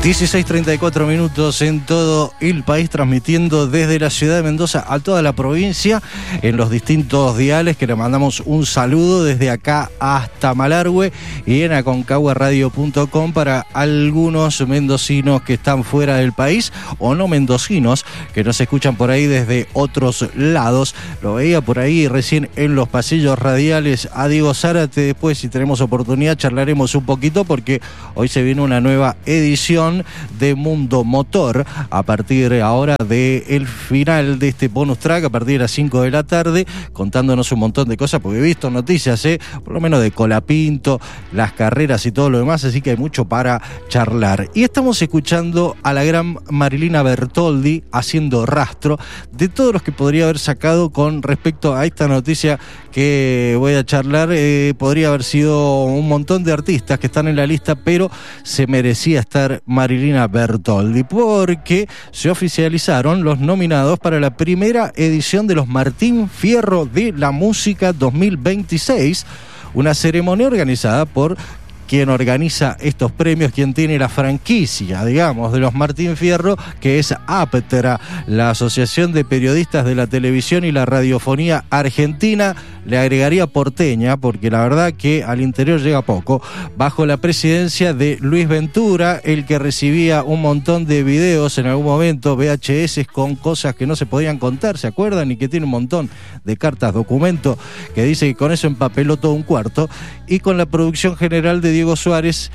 16:34 minutos en todo el país, transmitiendo desde la ciudad de Mendoza a toda la provincia en los distintos diales, que le mandamos un saludo desde acá hasta Malargüe y en aconcaguaradio.com para algunos mendocinos que están fuera del país o no mendocinos que nos escuchan por ahí desde otros lados. Lo veía por ahí recién en los pasillos radiales a Diego Zárate. Después, si tenemos oportunidad, charlaremos un poquito porque hoy se viene una nueva edición de Mundo Motor a partir ahora del final de este bonus track, a partir de las 5 de la tarde, contándonos un montón de cosas, porque he visto noticias, por lo menos de Colapinto, las carreras y todo lo demás, así que hay mucho para charlar. Y estamos escuchando a la gran Marilina Bertoldi haciendo rastro de todos los que podría haber sacado con respecto a esta noticia que voy a charlar. Podría haber sido un montón de artistas que están en la lista, pero se merecía estar Marilina Bertoldi, porque se oficializaron los nominados para la primera edición de los Martín Fierro de la Música 2026, una ceremonia organizada por quien organiza estos premios, quien tiene la franquicia, digamos, de los Martín Fierro, que es APTRA, la Asociación de Periodistas de la Televisión y la Radiofonía Argentina. Le agregaría porteña, porque la verdad que al interior llega poco, bajo la presidencia de Luis Ventura, el que recibía un montón de videos en algún momento, VHS, con cosas que no se podían contar, ¿se acuerdan? Y que tiene un montón de cartas documento, que dice que con eso empapeló todo un cuarto, y con la producción general de Diego Suárez,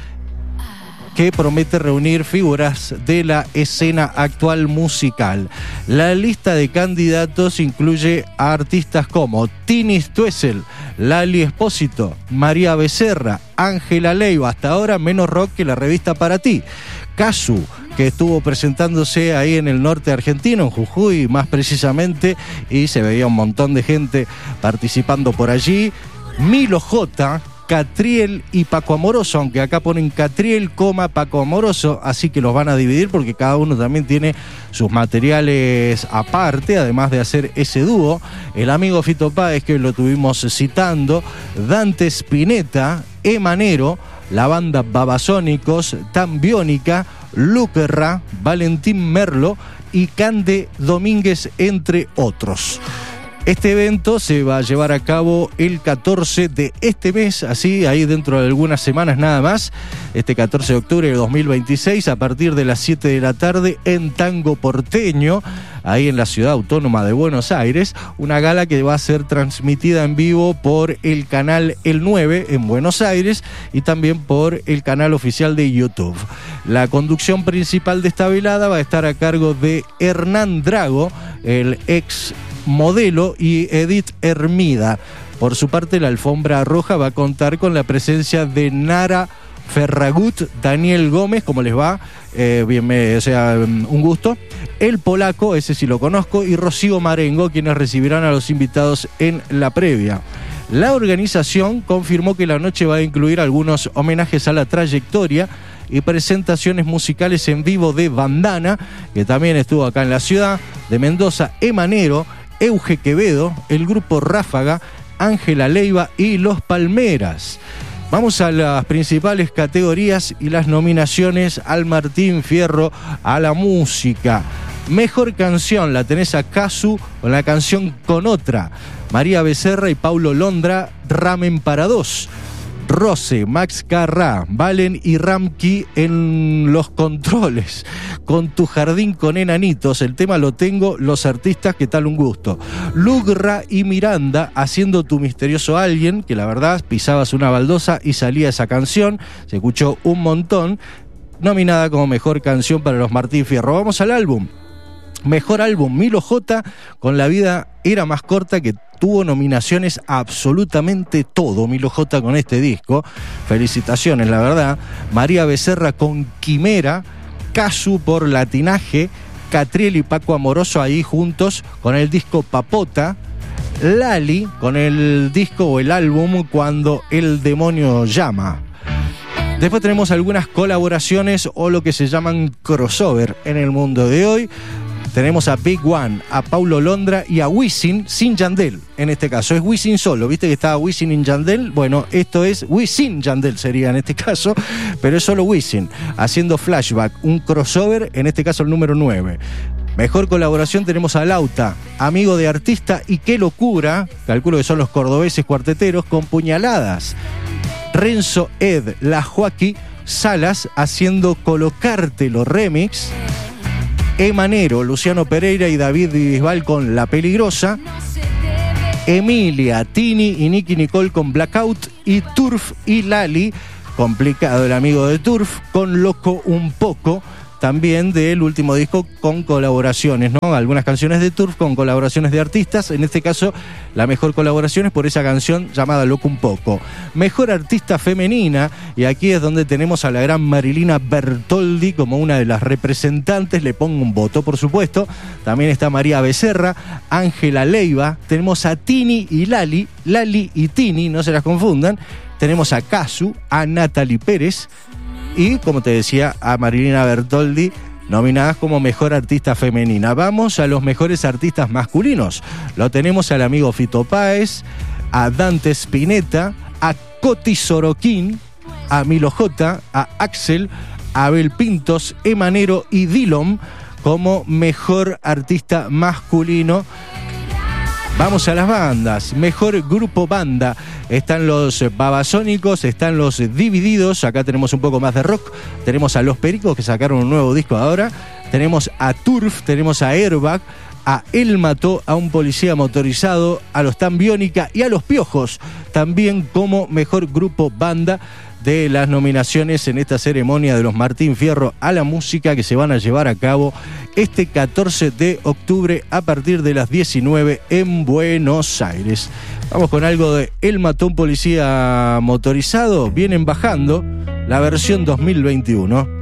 que promete reunir figuras de la escena actual musical. La lista de candidatos incluye a artistas como Tini Stoessel, Lali Espósito, María Becerra, Ángela Leiva, hasta ahora menos rock que la revista Para Ti, Casu, que estuvo presentándose ahí en el norte argentino, en Jujuy más precisamente, y se veía un montón de gente participando por allí. Milo J, Catriel y Paco Amoroso, aunque acá ponen Catriel, Paco Amoroso, así que los van a dividir porque cada uno también tiene sus materiales aparte, además de hacer ese dúo. El amigo Fito Páez, que lo tuvimos citando, Dante Spinetta, Emanero, la banda Babasónicos, Tambiónica, Luquerra, Valentín Merlo y Cande Domínguez, entre otros. Este evento se va a llevar a cabo el 14 de este mes, así, ahí dentro de algunas semanas nada más, este 14 de octubre de 2026, a partir de las 7 de la tarde en Tango Porteño, ahí en la ciudad autónoma de Buenos Aires, una gala que va a ser transmitida en vivo por el canal El 9 en Buenos Aires y también por el canal oficial de YouTube. La conducción principal de esta velada va a estar a cargo de Hernán Drago, el ex modelo, y Edith Hermida. Por su parte, la alfombra roja va a contar con la presencia de Nara Ferragut, Daniel Gómez, ¿cómo les va? Un gusto. El Polaco, ese sí lo conozco, y Rocío Marengo, quienes recibirán a los invitados en la previa. La organización confirmó que la noche va a incluir algunos homenajes a la trayectoria y presentaciones musicales en vivo de Bandana, que también estuvo acá en la ciudad de Mendoza, Emanero, Euge Quevedo, el grupo Ráfaga, Ángela Leiva y Los Palmeras. Vamos a las principales categorías y las nominaciones al Martín Fierro a la música. Mejor canción la tenés a Casu con la canción Con Otra, María Becerra y Paulo Londra, Ramen para Dos, Rose, Max Carrá, Valen y Ramki en los controles, Con tu jardín con enanitos, el tema Lo Tengo, los artistas ¿Qué tal un gusto? Lugra y Miranda haciendo Tu misterioso alguien, que la verdad pisabas una baldosa y salía esa canción, se escuchó un montón, nominada como mejor canción para los Martín Fierro. Vamos al álbum. Mejor álbum, Milo J con La vida era más corta, que tuvo nominaciones a absolutamente todo Milo J con este disco. Felicitaciones, la verdad. María Becerra con Quimera, Casu por Latinaje, Catriel y Paco Amoroso ahí juntos con el disco Papota, Lali con el disco o el álbum Cuando el demonio llama. Después tenemos algunas colaboraciones o lo que se llaman crossover en el mundo de hoy. tenemos a Big One, a Paulo Londra y a Wisin sin Yandel. En este caso es Wisin solo, viste que estaba Wisin y Yandel. Bueno, esto es Wisin Yandel sería en este caso, pero es solo Wisin haciendo Flashback, un crossover, en este caso el número 9. Mejor colaboración tenemos a Lauta, Amigo de Artista y Qué Locura, calculo que son los cordobeses cuarteteros, con Puñaladas. Renzo Ed, La Joaquí, Salas haciendo Colocártelo remix. Emanero, Luciano Pereira y David Bisbal con La Peligrosa. Emilia, Tini y Nicky Nicole con Blackout. Y Turf y Lali, complicado el amigo de Turf, con Loco un Poco. También del último disco con colaboraciones, ¿no? Algunas canciones de Turf con colaboraciones de artistas. En este caso, la mejor colaboración es por esa canción llamada Loco un Poco. Mejor artista femenina, y aquí es donde tenemos a la gran Marilina Bertoldi como una de las representantes. Le pongo un voto, por supuesto. También está María Becerra, Ángela Leiva. Tenemos a Tini y Lali y Tini, no se las confundan. Tenemos a Casu, a Natalie Pérez. Y, como te decía, a Marilina Bertoldi, nominadas como mejor artista femenina. Vamos a los mejores artistas masculinos. Lo tenemos al amigo Fito Páez, a Dante Spinetta, a Coti Sorokin, a Milo J, a Axel, a Abel Pintos, Emanero y Dillom como mejor artista masculino. Vamos a las bandas. Mejor grupo banda. Están los Babasónicos, están los Divididos. Acá tenemos un poco más de rock. Tenemos a Los Pericos, que sacaron un nuevo disco ahora. Tenemos a Turf, tenemos a Airbag, a Él Mató a un Policía Motorizado, a los Tan Biónica y a Los Piojos, también como mejor grupo banda de las nominaciones en esta ceremonia de los Martín Fierro a la música que se van a llevar a cabo este 14 de octubre a partir de las 19 en Buenos Aires. Vamos con algo de Él Mató a un Policía Motorizado. Vienen bajando la versión 2021.